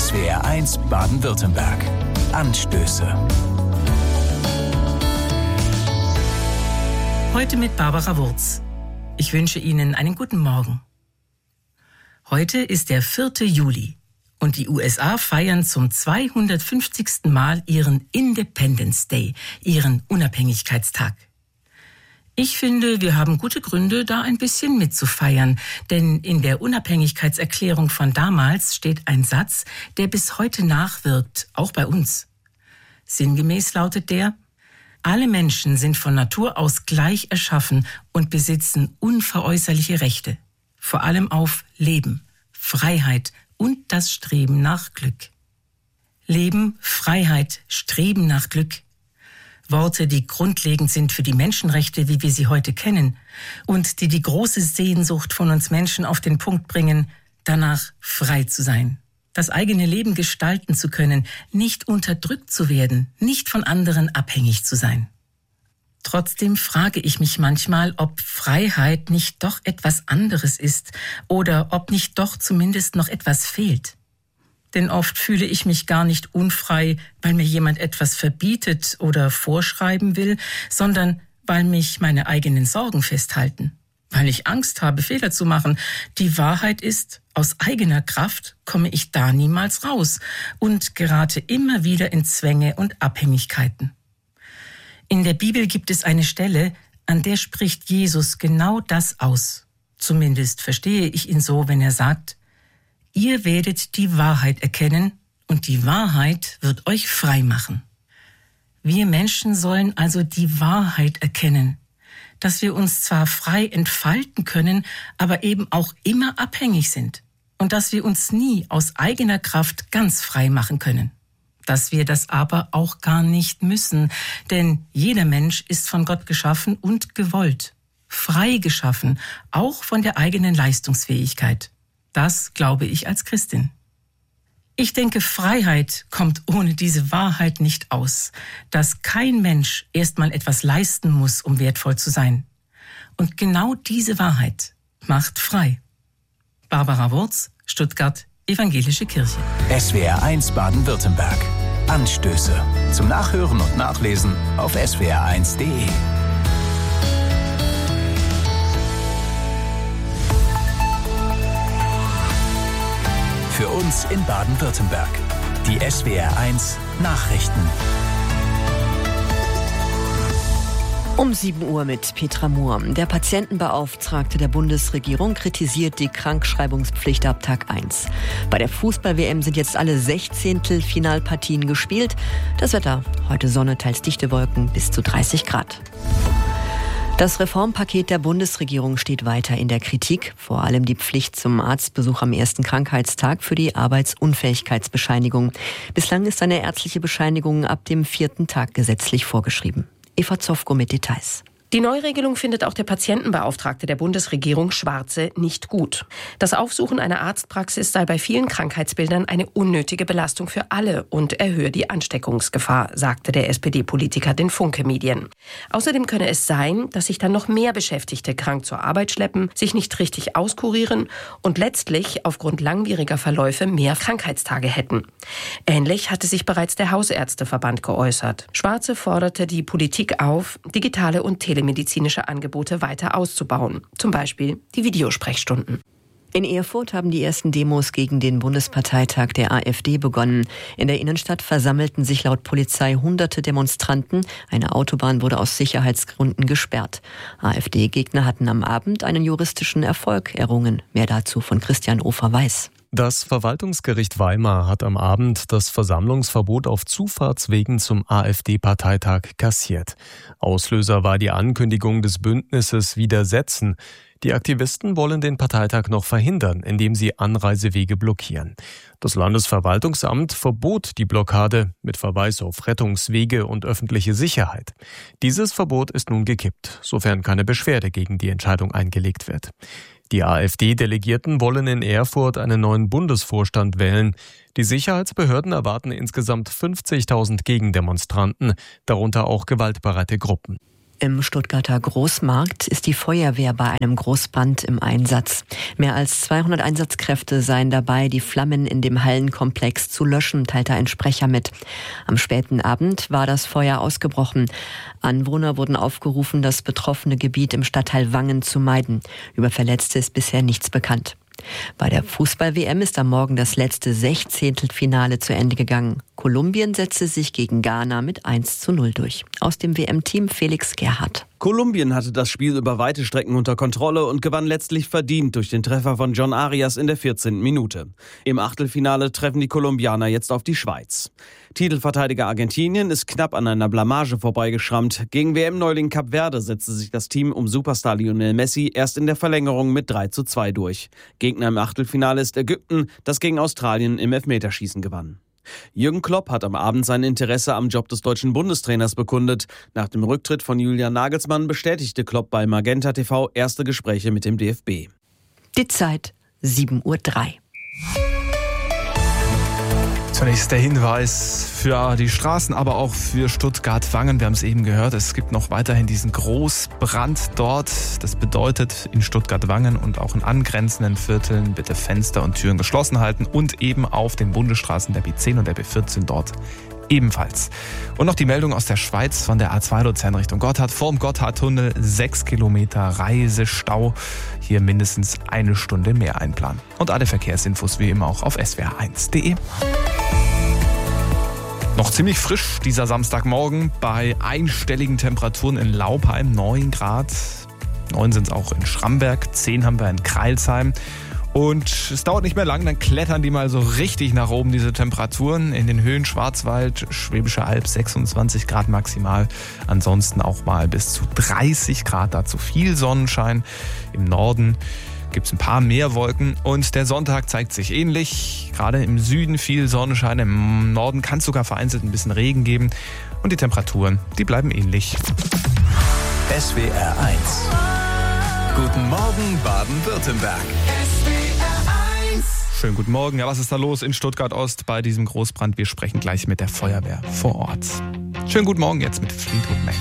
SWR1 Baden-Württemberg. Anstöße. Heute mit Barbara Wurz. Ich wünsche Ihnen einen guten Morgen. Heute ist der 4. Juli und die USA feiern zum 250. Mal ihren Independence Day, ihren Unabhängigkeitstag. Ich finde, wir haben gute Gründe, da ein bisschen mitzufeiern, denn in der Unabhängigkeitserklärung von damals steht ein Satz, der bis heute nachwirkt, auch bei uns. Sinngemäß lautet der: Alle Menschen sind von Natur aus gleich erschaffen und besitzen unveräußerliche Rechte, vor allem auf Leben, Freiheit und das Streben nach Glück. Leben, Freiheit, Streben nach Glück. Worte, die grundlegend sind für die Menschenrechte, wie wir sie heute kennen, und die große Sehnsucht von uns Menschen auf den Punkt bringen, danach frei zu sein, das eigene Leben gestalten zu können, nicht unterdrückt zu werden, nicht von anderen abhängig zu sein. Trotzdem frage ich mich manchmal, ob Freiheit nicht doch etwas anderes ist oder ob nicht doch zumindest noch etwas fehlt. Denn oft fühle ich mich gar nicht unfrei, weil mir jemand etwas verbietet oder vorschreiben will, sondern weil mich meine eigenen Sorgen festhalten, weil ich Angst habe, Fehler zu machen. Die Wahrheit ist, aus eigener Kraft komme ich da niemals raus und gerate immer wieder in Zwänge und Abhängigkeiten. In der Bibel gibt es eine Stelle, an der spricht Jesus genau das aus. Zumindest verstehe ich ihn so, wenn er sagt: Ihr werdet die Wahrheit erkennen und die Wahrheit wird euch frei machen. Wir Menschen sollen also die Wahrheit erkennen, dass wir uns zwar frei entfalten können, aber eben auch immer abhängig sind und dass wir uns nie aus eigener Kraft ganz frei machen können. Dass wir das aber auch gar nicht müssen, denn jeder Mensch ist von Gott geschaffen und gewollt, frei geschaffen, auch von der eigenen Leistungsfähigkeit. Das glaube ich als Christin. Ich denke, Freiheit kommt ohne diese Wahrheit nicht aus, dass kein Mensch erst mal etwas leisten muss, um wertvoll zu sein. Und genau diese Wahrheit macht frei. Barbara Wurz, Stuttgart, Evangelische Kirche. SWR1 Baden-Württemberg. Anstöße. Zum Nachhören und Nachlesen auf swr1.de. Für uns in Baden-Württemberg. Die SWR1 Nachrichten. Um 7 Uhr mit Petra Mohr. Der Patientenbeauftragte der Bundesregierung kritisiert die Krankschreibungspflicht ab Tag 1. Bei der Fußball-WM sind jetzt alle 16. gespielt. Das Wetter: heute Sonne, teils dichte Wolken, bis zu 30 Grad. Das Reformpaket der Bundesregierung steht weiter in der Kritik. Vor allem die Pflicht zum Arztbesuch am ersten Krankheitstag für die Arbeitsunfähigkeitsbescheinigung. Bislang ist eine ärztliche Bescheinigung ab dem 4. Tag gesetzlich vorgeschrieben. Eva Zofko mit Details. Die Neuregelung findet auch der Patientenbeauftragte der Bundesregierung Schwarze nicht gut. Das Aufsuchen einer Arztpraxis sei bei vielen Krankheitsbildern eine unnötige Belastung für alle und erhöhe die Ansteckungsgefahr, sagte der SPD-Politiker den Funke-Medien. Außerdem könne es sein, dass sich dann noch mehr Beschäftigte krank zur Arbeit schleppen, sich nicht richtig auskurieren und letztlich aufgrund langwieriger Verläufe mehr Krankheitstage hätten. Ähnlich hatte sich bereits der Hausärzteverband geäußert. Schwarze forderte die Politik auf, digitale und telemedizinische Angebote weiter auszubauen, zum Beispiel die Videosprechstunden. In Erfurt haben die ersten Demos gegen den Bundesparteitag der AfD begonnen. In der Innenstadt versammelten sich laut Polizei hunderte Demonstranten. Eine Autobahn wurde aus Sicherheitsgründen gesperrt. AfD-Gegner hatten am Abend einen juristischen Erfolg errungen. Mehr dazu von Christian Ofer-Weiß. Das Verwaltungsgericht Weimar hat am Abend das Versammlungsverbot auf Zufahrtswegen zum AfD-Parteitag kassiert. Auslöser war die Ankündigung des Bündnisses Widersetzen. Die Aktivisten wollen den Parteitag noch verhindern, indem sie Anreisewege blockieren. Das Landesverwaltungsamt verbot die Blockade mit Verweis auf Rettungswege und öffentliche Sicherheit. Dieses Verbot ist nun gekippt, sofern keine Beschwerde gegen die Entscheidung eingelegt wird. Die AfD-Delegierten wollen in Erfurt einen neuen Bundesvorstand wählen. Die Sicherheitsbehörden erwarten insgesamt 50.000 Gegendemonstranten, darunter auch gewaltbereite Gruppen. Im Stuttgarter Großmarkt ist die Feuerwehr bei einem Großbrand im Einsatz. Mehr als 200 Einsatzkräfte seien dabei, die Flammen in dem Hallenkomplex zu löschen, teilte ein Sprecher mit. Am späten Abend war das Feuer ausgebrochen. Anwohner wurden aufgerufen, das betroffene Gebiet im Stadtteil Wangen zu meiden. Über Verletzte ist bisher nichts bekannt. Bei der Fußball-WM ist am Morgen das letzte Sechzehntelfinale zu Ende gegangen. Kolumbien setzte sich gegen Ghana mit 1:0 durch. Aus dem WM-Team Felix Gerhardt. Kolumbien hatte das Spiel über weite Strecken unter Kontrolle und gewann letztlich verdient durch den Treffer von John Arias in der 14. Minute. Im Achtelfinale treffen die Kolumbianer jetzt auf die Schweiz. Titelverteidiger Argentinien ist knapp an einer Blamage vorbeigeschrammt. Gegen WM-Neuling Kap Verde setzte sich das Team um Superstar Lionel Messi erst in der Verlängerung mit 3:2 durch. Gegner im Achtelfinale ist Ägypten, das gegen Australien im Elfmeterschießen gewann. Jürgen Klopp hat am Abend sein Interesse am Job des deutschen Bundestrainers bekundet. Nach dem Rücktritt von Julian Nagelsmann bestätigte Klopp bei Magenta TV erste Gespräche mit dem DFB. Die Zeit 7:03 Uhr. Zunächst der Hinweis für die Straßen, aber auch für Stuttgart-Wangen. Wir haben es eben gehört, es gibt noch weiterhin diesen Großbrand dort. Das bedeutet, in Stuttgart-Wangen und auch in angrenzenden Vierteln bitte Fenster und Türen geschlossen halten und eben auf den Bundesstraßen der B10 und der B14 dort ebenfalls. Und noch die Meldung aus der Schweiz von der A2 Luzern Richtung Gotthard. Vorm Gotthardtunnel 6 Kilometer Reisestau. Hier mindestens eine Stunde mehr einplanen. Und alle Verkehrsinfos wie immer auch auf swr1.de. Noch ziemlich frisch dieser Samstagmorgen bei einstelligen Temperaturen in Laupheim, 9 Grad. 9 sind es auch in Schramberg, 10 haben wir in Crailsheim. Und es dauert nicht mehr lang, dann klettern die mal so richtig nach oben, diese Temperaturen. In den Höhen Schwarzwald, Schwäbische Alb 26 Grad maximal. Ansonsten auch mal bis zu 30 Grad, dazu viel Sonnenschein. Im Norden gibt es ein paar mehr Wolken und der Sonntag zeigt sich ähnlich. Gerade im Süden viel Sonnenschein, im Norden kann es sogar vereinzelt ein bisschen Regen geben. Und die Temperaturen, die bleiben ähnlich. SWR 1. Guten Morgen Baden-Württemberg. Schönen guten Morgen. Ja, was ist da los in Stuttgart-Ost bei diesem Großbrand? Wir sprechen gleich mit der Feuerwehr vor Ort. Schönen guten Morgen jetzt mit Fleetwood Mac.